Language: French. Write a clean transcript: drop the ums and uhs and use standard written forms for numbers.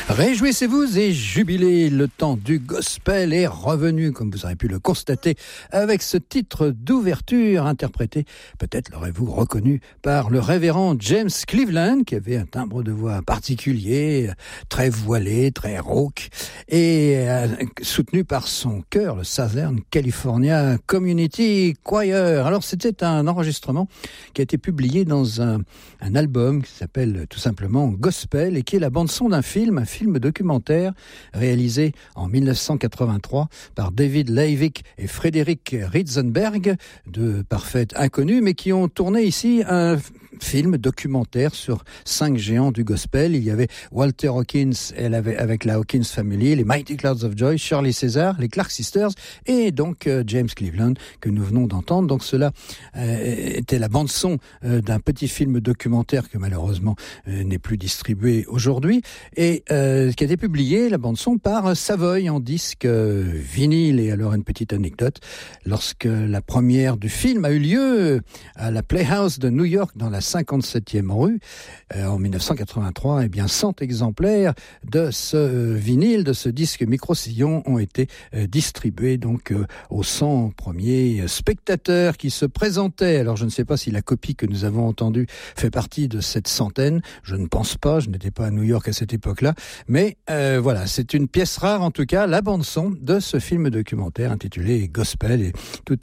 Réjouissez-vous et jubilez, le temps du gospel est revenu, comme vous aurez pu le constater, avec ce titre d'ouverture interprété, peut-être l'aurez-vous reconnu, par le révérend James Cleveland, qui avait un timbre de voix particulier, très voilé, très rauque, et soutenu par son chœur, le Southern California Community Choir. Alors c'était un enregistrement qui a été publié dans un album qui s'appelle tout simplement Gospel et qui est la bande-son d'un film, un film documentaire réalisé en 1983 par David Levick et Frédéric Ritzenberg, deux parfaits inconnus, mais qui ont tourné ici un film documentaire sur 5 géants du gospel. Il y avait Walter Hawkins avec la Hawkins Family, les Mighty Clouds of Joy, Shirley Caesar, les Clark Sisters et donc James Cleveland que nous venons d'entendre. Donc cela était la bande-son d'un petit film documentaire que malheureusement n'est plus distribué aujourd'hui et qui a été publié, la bande-son, par Savoy en disque vinyle. Et alors une petite anecdote, lorsque la première du film a eu lieu à la Playhouse de New York dans la 57e rue en 1983, eh bien 100 exemplaires de ce vinyle, de ce disque micro-sillon ont été distribués donc aux 100 premiers spectateurs qui se présentaient. Alors je ne sais pas si la copie que nous avons entendue fait partie de cette centaine, je ne pense pas, je n'étais pas à New York à cette époque-là, mais voilà, c'est une pièce rare en tout cas, la bande-son de ce film documentaire intitulé Gospel, et tout